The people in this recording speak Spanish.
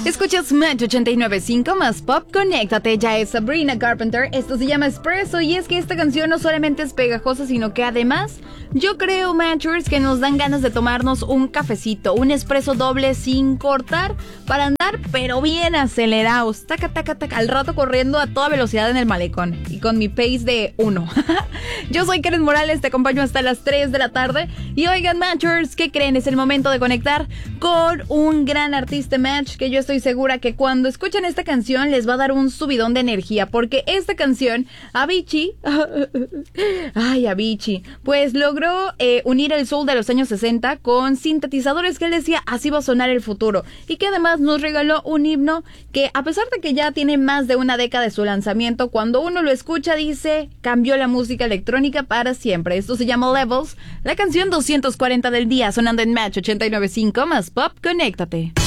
Escuchas Match 89.5 más Pop, conéctate, ya es Sabrina Carpenter, esto se llama Espresso y es que esta canción no solamente es pegajosa, sino que además yo creo, Matchers, que nos dan ganas de tomarnos un cafecito, un espresso doble sin cortar para andar pero bien acelerados, taca, taca, taca, al rato corriendo a toda velocidad en el malecón y con mi pace de 1. Yo soy Karen Morales, te acompaño hasta las 3 de la tarde y oigan, Matchers, ¿qué creen? Es el momento de conectar con un gran artista Match que yo estoy segura que cuando escuchan esta canción les va a dar un subidón de energía, porque esta canción, Avicii, ay, Avicii, pues logró unir el soul de los años 60 con sintetizadores que él decía así va a sonar el futuro, y que además nos regaló un himno que, a pesar de que ya tiene más de una década de su lanzamiento, cuando uno lo escucha dice, cambió la música electrónica para siempre. Esto se llama Levels, la canción 240 del día, sonando en Match 89.5 más Pop, conéctate.